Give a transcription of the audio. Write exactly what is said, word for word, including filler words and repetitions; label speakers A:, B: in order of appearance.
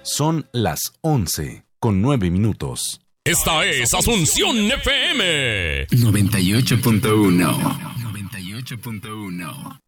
A: Son las once con nueve minutos.
B: Esta es Asunción F M
C: noventa y ocho punto uno. noventa y ocho punto uno.